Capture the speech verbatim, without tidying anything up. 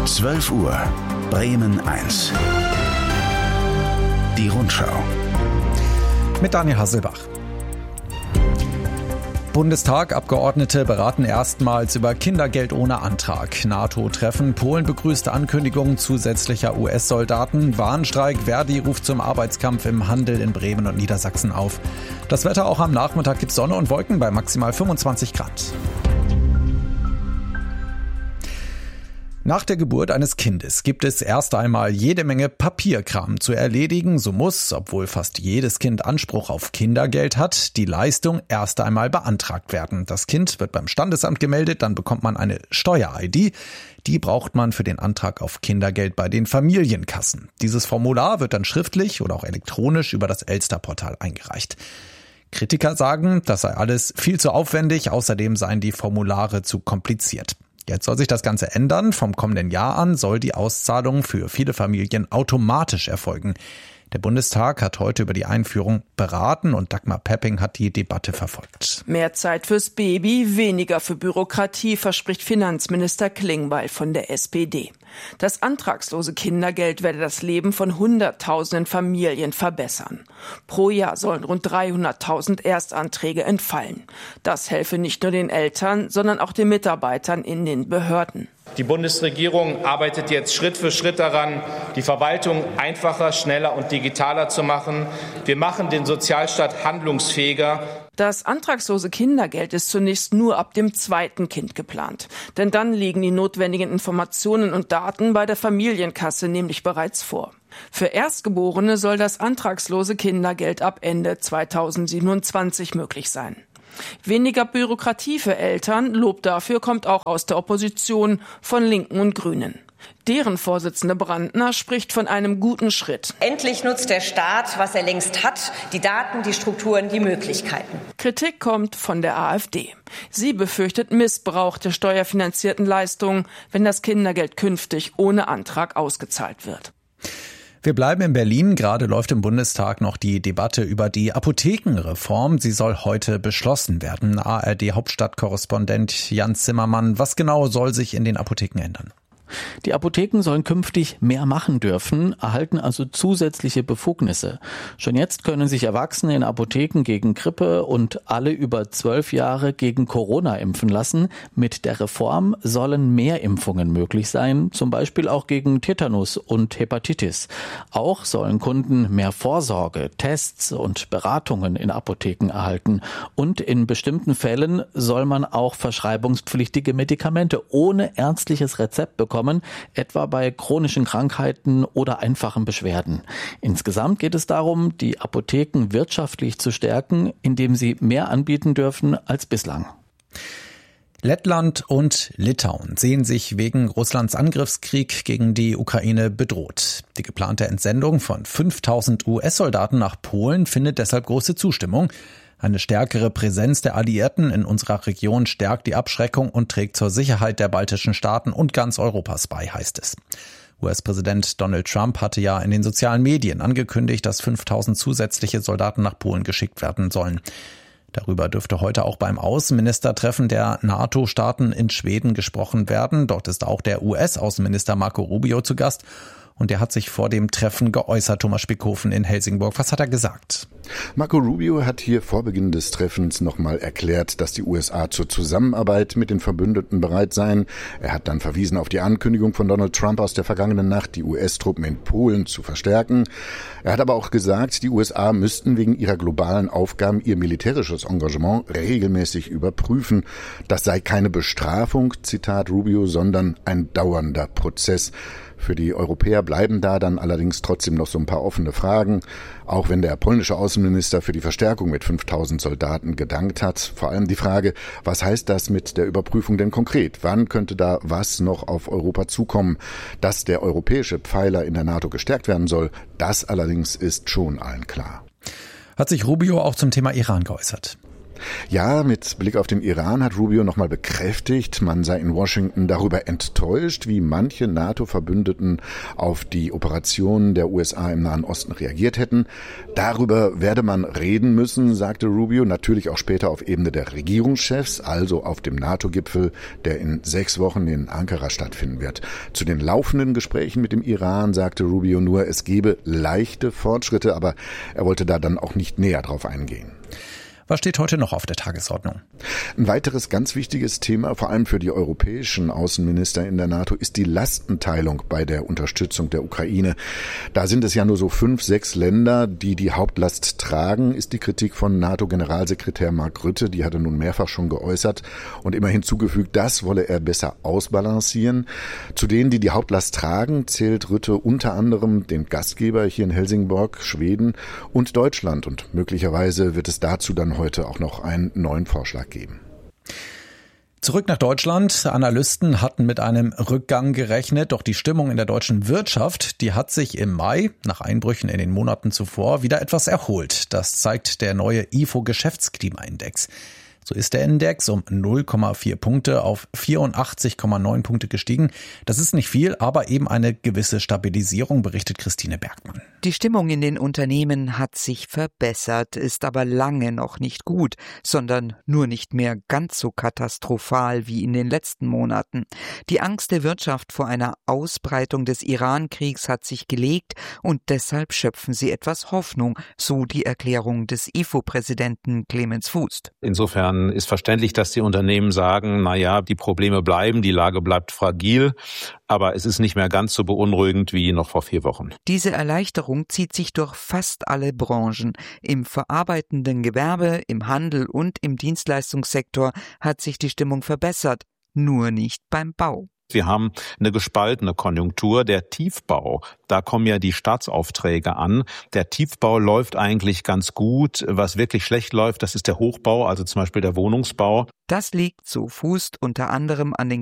zwölf Uhr, Bremen eins. Die Rundschau. Mit Daniel Hasselbach. Bundestag, Abgeordnete beraten erstmals über Kindergeld ohne Antrag. NATO-Treffen, Polen begrüßte Ankündigung zusätzlicher U S-Soldaten. Warnstreik, Verdi ruft zum Arbeitskampf im Handel in Bremen und Niedersachsen auf. Das Wetter auch am Nachmittag gibt Sonne und Wolken bei maximal fünfundzwanzig Grad. Nach der Geburt eines Kindes gibt es erst einmal jede Menge Papierkram zu erledigen. So muss, obwohl fast jedes Kind Anspruch auf Kindergeld hat, die Leistung erst einmal beantragt werden. Das Kind wird beim Standesamt gemeldet, dann bekommt man eine Steuer-I D. Die braucht man für den Antrag auf Kindergeld bei den Familienkassen. Dieses Formular wird dann schriftlich oder auch elektronisch über das Elster-Portal eingereicht. Kritiker sagen, das sei alles viel zu aufwendig, außerdem seien die Formulare zu kompliziert. Jetzt soll sich das Ganze ändern. Vom kommenden Jahr an soll die Auszahlung für viele Familien automatisch erfolgen. Der Bundestag hat heute über die Einführung beraten und Dagmar Pepping hat die Debatte verfolgt. Mehr Zeit fürs Baby, weniger für Bürokratie, verspricht Finanzminister Klingbeil von der S P D. Das antragslose Kindergeld werde das Leben von Hunderttausenden Familien verbessern. Pro Jahr sollen rund dreihunderttausend Erstanträge entfallen. Das helfe nicht nur den Eltern, sondern auch den Mitarbeitern in den Behörden. Die Bundesregierung arbeitet jetzt Schritt für Schritt daran, die Verwaltung einfacher, schneller und digitaler zu machen. Wir machen den Sozialstaat handlungsfähiger. Das antragslose Kindergeld ist zunächst nur ab dem zweiten Kind geplant. Denn dann liegen die notwendigen Informationen und Daten bei der Familienkasse nämlich bereits vor. Für Erstgeborene soll das antragslose Kindergeld ab Ende zweitausendsiebenundzwanzig möglich sein. Weniger Bürokratie für Eltern, Lob dafür kommt auch aus der Opposition von Linken und Grünen. Deren Vorsitzende Brandner spricht von einem guten Schritt. Endlich nutzt der Staat, was er längst hat, die Daten, die Strukturen, die Möglichkeiten. Kritik kommt von der AfD. Sie befürchtet Missbrauch der steuerfinanzierten Leistungen, wenn das Kindergeld künftig ohne Antrag ausgezahlt wird. Wir bleiben in Berlin. Gerade läuft im Bundestag noch die Debatte über die Apothekenreform. Sie soll heute beschlossen werden. A R D-Hauptstadtkorrespondent Jan Zimmermann. Was genau soll sich in den Apotheken ändern? Die Apotheken sollen künftig mehr machen dürfen, erhalten also zusätzliche Befugnisse. Schon jetzt können sich Erwachsene in Apotheken gegen Grippe und alle über zwölf Jahre gegen Corona impfen lassen. Mit der Reform sollen mehr Impfungen möglich sein, zum Beispiel auch gegen Tetanus und Hepatitis. Auch sollen Kunden mehr Vorsorge, Tests und Beratungen in Apotheken erhalten. Und in bestimmten Fällen soll man auch verschreibungspflichtige Medikamente ohne ärztliches Rezept bekommen, etwa bei chronischen Krankheiten oder einfachen Beschwerden. Insgesamt geht es darum, die Apotheken wirtschaftlich zu stärken, indem sie mehr anbieten dürfen als bislang. Lettland und Litauen sehen sich wegen Russlands Angriffskrieg gegen die Ukraine bedroht. Die geplante Entsendung von fünftausend U S-Soldaten nach Polen findet deshalb große Zustimmung. Eine stärkere Präsenz der Alliierten in unserer Region stärkt die Abschreckung und trägt zur Sicherheit der baltischen Staaten und ganz Europas bei, heißt es. U S-Präsident Donald Trump hatte ja in den sozialen Medien angekündigt, dass fünftausend zusätzliche Soldaten nach Polen geschickt werden sollen. Darüber dürfte heute auch beim Außenministertreffen der NATO-Staaten in Schweden gesprochen werden. Dort ist auch der U S-Außenminister Marco Rubio zu Gast. Und der hat sich vor dem Treffen geäußert, Thomas Spickhofen in Helsingborg. Was hat er gesagt? Marco Rubio hat hier vor Beginn des Treffens nochmal erklärt, dass die U S A zur Zusammenarbeit mit den Verbündeten bereit seien. Er hat dann verwiesen auf die Ankündigung von Donald Trump aus der vergangenen Nacht, die U S-Truppen in Polen zu verstärken. Er hat aber auch gesagt, die U S A müssten wegen ihrer globalen Aufgaben ihr militärisches Engagement regelmäßig überprüfen. Das sei keine Bestrafung, Zitat Rubio, sondern ein dauernder Prozess. Für die Europäer bleiben da dann allerdings trotzdem noch so ein paar offene Fragen, auch wenn der polnische Außenminister für die Verstärkung mit fünftausend Soldaten gedankt hat. Vor allem die Frage, was heißt das mit der Überprüfung denn konkret? Wann könnte da was noch auf Europa zukommen? Dass der europäische Pfeiler in der NATO gestärkt werden soll, das allerdings ist schon allen klar. Hat sich Rubio auch zum Thema Iran geäußert? Ja, mit Blick auf den Iran hat Rubio nochmal bekräftigt, man sei in Washington darüber enttäuscht, wie manche NATO-Verbündeten auf die Operationen der U S A im Nahen Osten reagiert hätten. Darüber werde man reden müssen, sagte Rubio, natürlich auch später auf Ebene der Regierungschefs, also auf dem NATO-Gipfel, der in sechs Wochen in Ankara stattfinden wird. Zu den laufenden Gesprächen mit dem Iran sagte Rubio nur, es gebe leichte Fortschritte, aber er wollte da dann auch nicht näher drauf eingehen. Was steht heute noch auf der Tagesordnung? Ein weiteres ganz wichtiges Thema, vor allem für die europäischen Außenminister in der NATO, ist die Lastenteilung bei der Unterstützung der Ukraine. Da sind es ja nur so fünf, sechs Länder, die die Hauptlast tragen, ist die Kritik von NATO-Generalsekretär Mark Rutte. Die hat er nun mehrfach schon geäußert und immer hinzugefügt, das wolle er besser ausbalancieren. Zu denen, die die Hauptlast tragen, zählt Rutte unter anderem den Gastgeber hier in Helsingborg, Schweden und Deutschland. Und möglicherweise wird es dazu dann heute auch noch einen neuen Vorschlag geben. Zurück nach Deutschland. Analysten hatten mit einem Rückgang gerechnet, doch die Stimmung in der deutschen Wirtschaft, die hat sich im Mai, nach Einbrüchen in den Monaten zuvor, wieder etwas erholt. Das zeigt der neue I F O-Geschäftsklimaindex. So ist der Index um null Komma vier Punkte auf vierundachtzig Komma neun Punkte gestiegen. Das ist nicht viel, aber eben eine gewisse Stabilisierung, berichtet Christine Bergmann. Die Stimmung in den Unternehmen hat sich verbessert, ist aber lange noch nicht gut, sondern nur nicht mehr ganz so katastrophal wie in den letzten Monaten. Die Angst der Wirtschaft vor einer Ausbreitung des Iran-Kriegs hat sich gelegt und deshalb schöpfen sie etwas Hoffnung, so die Erklärung des I F O-Präsidenten Clemens Fuß. Insofern ist verständlich, dass die Unternehmen sagen, na ja, die Probleme bleiben, die Lage bleibt fragil, aber es ist nicht mehr ganz so beunruhigend wie noch vor vier Wochen. Diese Erleichterung zieht sich durch fast alle Branchen. Im verarbeitenden Gewerbe, im Handel und im Dienstleistungssektor hat sich die Stimmung verbessert, nur nicht beim Bau. Wir haben eine gespaltene Konjunktur. Der Tiefbau, da kommen ja die Staatsaufträge an. Der Tiefbau läuft eigentlich ganz gut. Was wirklich schlecht läuft, das ist der Hochbau, also zum Beispiel der Wohnungsbau. Das liegt, so Fuß, unter anderem an den